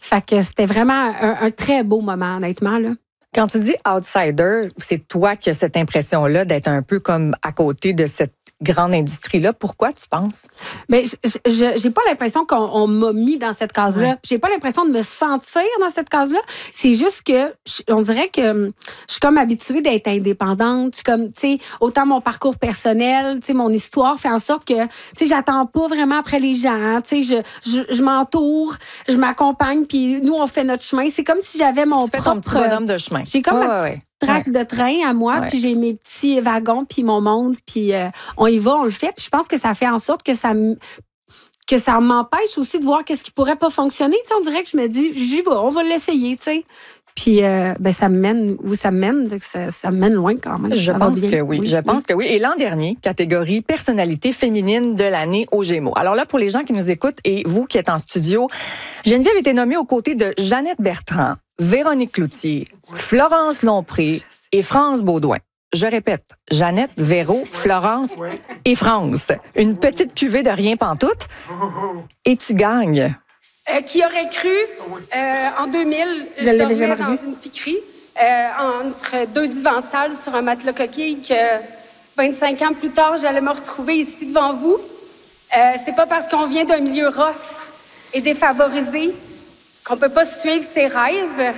Fait que c'était vraiment un très beau moment, honnêtement, là. Quand tu dis outsider, c'est toi qui as cette impression-là d'être un peu comme à côté de cette grande industrie-là. Pourquoi tu penses? Mais j'ai pas l'impression qu'on m'a mis dans cette case-là. Ouais. J'ai pas l'impression de me sentir dans cette case-là. C'est juste que on dirait que je suis comme habituée d'être indépendante. Je suis comme, tu sais, autant mon parcours personnel, tu sais, mon histoire fait en sorte que, tu sais, j'attends pas vraiment après les gens. Tu sais, je m'entoure, je m'accompagne, puis nous on fait notre chemin. C'est comme si j'avais mon propre. Ton petit bonhomme de chemin. J'ai comme ma petite traque de train à moi, puis j'ai mes petits wagons, puis mon monde, puis on y va, on le fait. Puis je pense que ça fait en sorte que ça m'empêche aussi de voir qu'est-ce qui pourrait pas fonctionner. Tu sais, on dirait que je me dis, j'y vais, on va l'essayer, tu sais. Puis ça me mène où ça me mène, donc ça me mène loin quand même. Je pense que oui. Je pense que oui. Et l'an dernier, catégorie personnalité féminine de l'année aux Gémeaux. Alors là, pour les gens qui nous écoutent et vous qui êtes en studio, Geneviève a été nommée aux côtés de Jeannette Bertrand, Véronique Cloutier, Florence Lompré et France Baudouin. Je répète, Jeannette, Véro, Florence et France. Une petite cuvée de rien pantoute et tu gagnes. Qui aurait cru, en 2000, je dormais dans une piquerie entre deux divans sales sur un matelas coquille que 25 ans plus tard, j'allais me retrouver ici devant vous. C'est pas parce qu'on vient d'un milieu rough et défavorisé qu'on peut pas suivre ses rêves.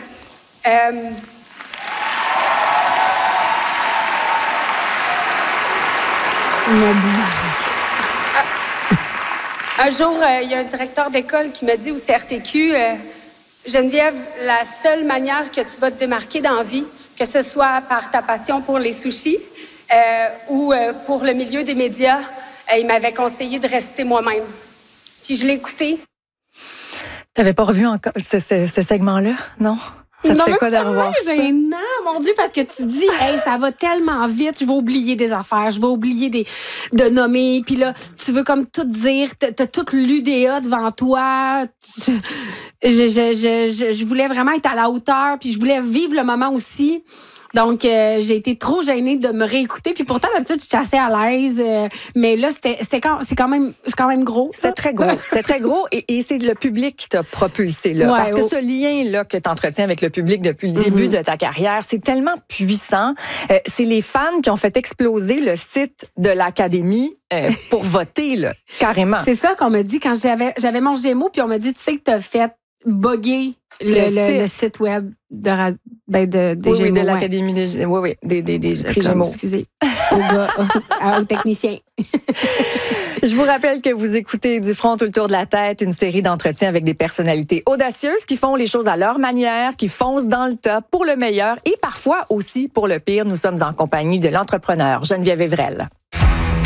Un jour, il y a un directeur d'école qui m'a dit au CRTQ, Geneviève, la seule manière que tu vas te démarquer dans la vie, que ce soit par ta passion pour les sushis ou pour le milieu des médias, il m'avait conseillé de rester moi-même. Puis je l'ai écouté. T'avais pas revu encore ce segment-là, non? Ça te fait quoi de revoir ça? Gênant, mon Dieu, parce que tu dis, hey, ça va tellement vite, je vais oublier des affaires, je vais oublier de nommer, puis là, tu veux comme tout dire, t'as tout l'UDA devant toi. Je voulais vraiment être à la hauteur, puis je voulais vivre le moment aussi. Donc, j'ai été trop gênée de me réécouter. Puis pourtant, d'habitude, je suis assez à l'aise. Mais là, c'est quand même gros. C'est très gros. C'est très gros. Et c'est le public qui t'a propulsé là. Parce que ce lien-là que tu entretiens avec le public depuis le début de ta carrière, c'est tellement puissant. C'est les fans qui ont fait exploser le site de l'Académie pour voter, là, carrément. C'est ça qu'on m'a dit quand j'avais mon Gémeaux. Puis on m'a dit, tu sais que t'as fait bugger le site web des Gémeaux. Oui, de l'Académie des Gémeaux. Oui, des prix Gémeaux. Excusez, aux techniciens. Je vous rappelle que vous écoutez Du front tout le tour de la tête, une série d'entretiens avec des personnalités audacieuses qui font les choses à leur manière, qui foncent dans le tas pour le meilleur et parfois aussi pour le pire. Nous sommes en compagnie de l'entrepreneur Geneviève Evrel.